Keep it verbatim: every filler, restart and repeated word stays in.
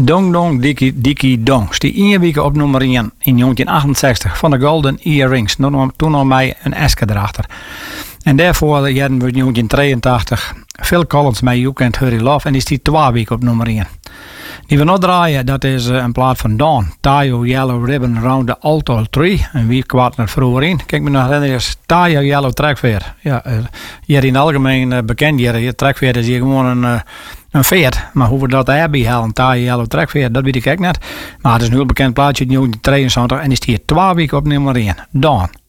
Dong Dong Dikkie Dikkie Dong. Die één week op nummer één in negentien achtenzestig van de Golden Earrings. Toen nog mij een eske erachter. En daarvoor hadden we in negentien drieëntachtig Phil Collins met You Can't Hurry Love. En die is die twee weken op nummer één. Die we nog draaien, dat is uh, een plaat van Dawn. Tie Yellow Ribbon Round the Alto Tree. En wie kwart er vroeger in. Kijk me nog herinneren, is Tie Yellow Trekveer. Ja, uh, hier in het algemeen uh, bekend. Hier, hier trekveer is hier gewoon een, uh, een veer. Maar hoe we dat hebben halen, Tie Yellow Trekveer, dat weet ik echt net. Maar het is een heel bekend plaatje, negentien drieënzeventig. En is die twee weken op nummer één. Dawn.